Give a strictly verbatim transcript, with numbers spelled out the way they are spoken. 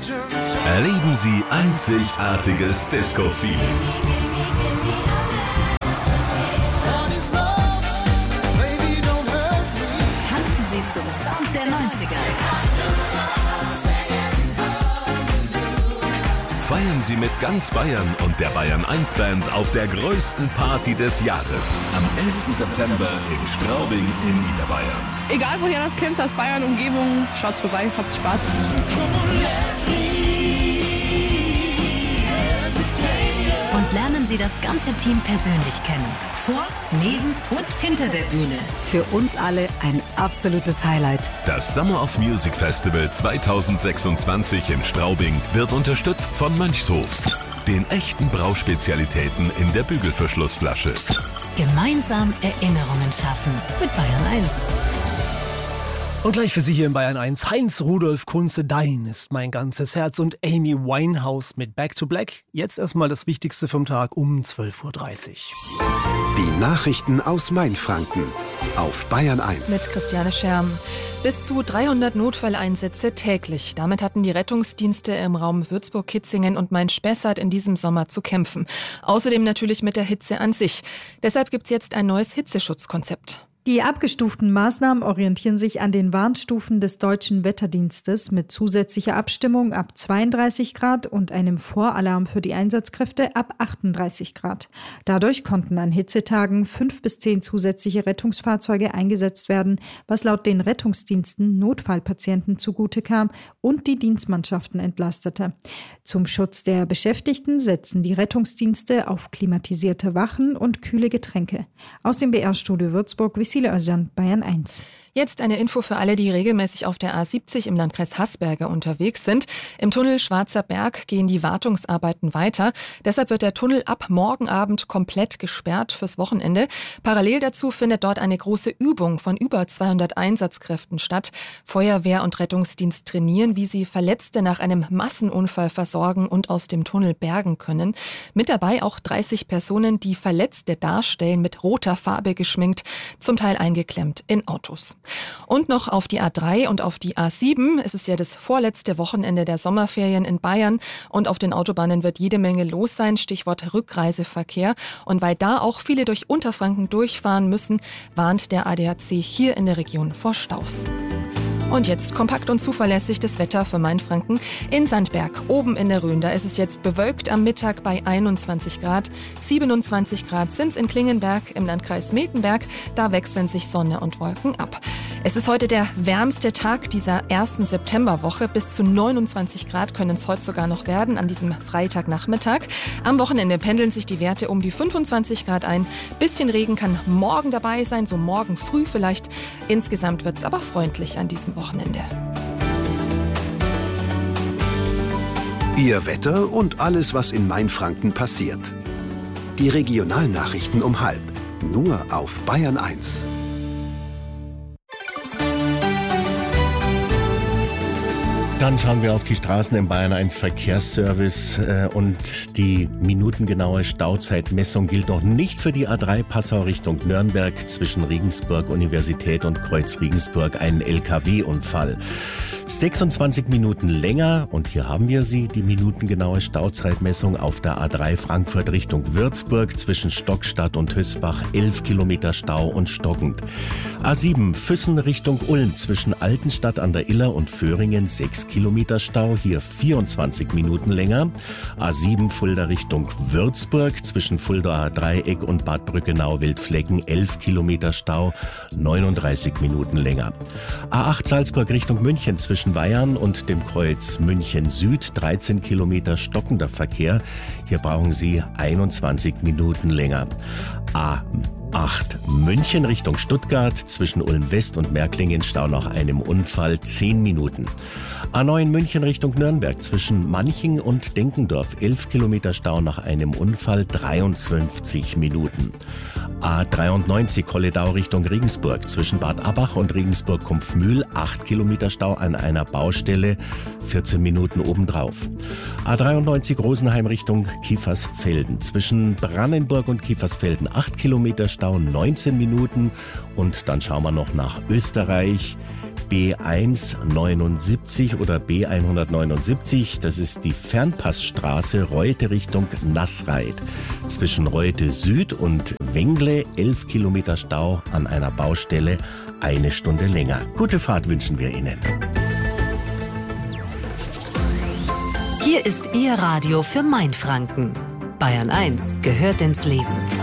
Erleben Sie einzigartiges Disco-Feeling. Tanzen Sie zum Sound der neunziger. Feiern Sie mit ganz Bayern und der Bayern eins Band auf der größten Party des Jahres. Am elften September in Straubing in Niederbayern. Egal woher das kommt, aus Bayern, Umgebung, schaut's vorbei, habt Spaß. Und lernen Sie das ganze Team persönlich kennen. Vor, neben und hinter der Bühne. Für uns alle ein absolutes Highlight. Das Summer of Music Festival zweitausendsechsundzwanzig in Straubing wird unterstützt von Mönchshof, den echten Brauspezialitäten in der Bügelverschlussflasche. Gemeinsam Erinnerungen schaffen mit Bayern eins. Und gleich für Sie hier in Bayern eins, Heinz Rudolf Kunze, Dein ist mein ganzes Herz und Amy Winehouse mit Back to Black. Jetzt erstmal das Wichtigste vom Tag um zwölf Uhr dreißig. Die Nachrichten aus Mainfranken auf Bayern eins. Mit Christiane Scherm. Bis zu dreihundert Notfalleinsätze täglich. Damit hatten die Rettungsdienste im Raum Würzburg-Kitzingen und Main-Spessart in diesem Sommer zu kämpfen. Außerdem natürlich mit der Hitze an sich. Deshalb gibt's jetzt ein neues Hitzeschutzkonzept. Die abgestuften Maßnahmen orientieren sich an den Warnstufen des Deutschen Wetterdienstes mit zusätzlicher Abstimmung ab zweiunddreißig Grad und einem Voralarm für die Einsatzkräfte ab achtunddreißig Grad. Dadurch konnten an Hitzetagen fünf bis zehn zusätzliche Rettungsfahrzeuge eingesetzt werden, was laut den Rettungsdiensten Notfallpatienten zugute kam und die Dienstmannschaften entlastete. Zum Schutz der Beschäftigten setzen die Rettungsdienste auf klimatisierte Wachen und kühle Getränke. Aus dem B R-Studio Würzburg, Vicile Özcan, Bayern eins. Jetzt eine Info für alle, die regelmäßig auf der A siebzig im Landkreis Haßberge unterwegs sind. Im Tunnel Schwarzer Berg gehen die Wartungsarbeiten weiter. Deshalb wird der Tunnel ab morgen Abend komplett gesperrt fürs Wochenende. Parallel dazu findet dort eine große Übung von über zweihundert Einsatzkräften statt. Feuerwehr und Rettungsdienst trainieren, wie sie Verletzte nach einem Massenunfall versorgen und aus dem Tunnel bergen können. Mit dabei auch dreißig Personen, die Verletzte darstellen, mit roter Farbe geschminkt, zum Teil eingeklemmt in Autos. Und noch auf die A drei und auf die A sieben. Es ist ja das vorletzte Wochenende der Sommerferien in Bayern und auf den Autobahnen wird jede Menge los sein, Stichwort Rückreiseverkehr. Und weil da auch viele durch Unterfranken durchfahren müssen, warnt der A D A C hier in der Region vor Staus. Und jetzt kompakt und zuverlässig das Wetter für Mainfranken. In Sandberg, oben in der Rhön, da ist es jetzt bewölkt am Mittag bei einundzwanzig Grad. siebenundzwanzig Grad sind es in Klingenberg im Landkreis Metenberg. Da wechseln sich Sonne und Wolken ab. Es ist heute der wärmste Tag dieser ersten Septemberwoche. Bis zu neunundzwanzig Grad können es heute sogar noch werden an diesem Freitagnachmittag. Am Wochenende pendeln sich die Werte um die fünfundzwanzig Grad ein. Bisschen Regen kann morgen dabei sein, so morgen früh vielleicht. Insgesamt wird es aber freundlich an diesem Wochenende. Ihr Wetter und alles, was in Mainfranken passiert. Die Regionalnachrichten um halb. Nur auf Bayern eins. Dann schauen wir auf die Straßen im Bayern eins Verkehrsservice äh, und die minutengenaue Stauzeitmessung gilt noch nicht für die A drei Passau Richtung Nürnberg zwischen Regensburg Universität und Kreuz Regensburg, ein L K W-Unfall. sechsundzwanzig Minuten länger und hier haben wir sie, die minutengenaue Stauzeitmessung auf der A drei Frankfurt Richtung Würzburg zwischen Stockstadt und Hösbach, elf Kilometer Stau und stockend. A sieben Füssen Richtung Ulm zwischen Altenstadt an der Iller und Föhringen, sechs Kilometer Stau, hier vierundzwanzig Minuten länger. A sieben Fulda Richtung Würzburg zwischen Fuldaer Dreieck und Bad Brückenau-Wildflecken, elf Kilometer Stau, neununddreißig Minuten länger. A acht Salzburg Richtung München zwischen Weyarn und dem Kreuz München Süd, dreizehn Kilometer stockender Verkehr. Hier brauchen Sie einundzwanzig Minuten länger. A acht München Richtung Stuttgart zwischen Ulm West und Märklingen, Stau nach einem Unfall, zehn Minuten. A neun München Richtung Nürnberg zwischen Manching und Denkendorf, elf Kilometer Stau nach einem Unfall, dreiundfünfzig Minuten. A dreiundneunzig Holledau Richtung Regensburg zwischen Bad Abbach und Regensburg-Kumpfmühl, acht Kilometer Stau an einer Baustelle, vierzehn Minuten obendrauf. A dreiundneunzig Rosenheim Richtung Kiefersfelden zwischen Brannenburg und Kiefersfelden, acht Kilometer Stau, neunzehn Minuten. Und dann schauen wir noch nach Österreich. B eins neunundsiebzig oder B hundertneunundsiebzig. Das ist die Fernpassstraße Reute Richtung Nassreit. Zwischen Reute Süd und Wengle elf Kilometer Stau, an einer Baustelle eine Stunde länger. Gute Fahrt wünschen wir Ihnen. Hier ist Ihr Radio für Mainfranken. Bayern eins gehört ins Leben.